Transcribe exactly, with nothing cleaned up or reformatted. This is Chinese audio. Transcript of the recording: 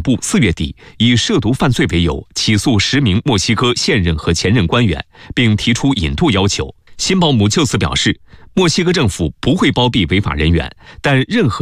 部四月底以涉毒犯罪为由起诉十名墨西哥现任和前任官员，并提出引渡要求。辛鲍姆就此表示，墨西哥政府不会包庇违法人员，但任何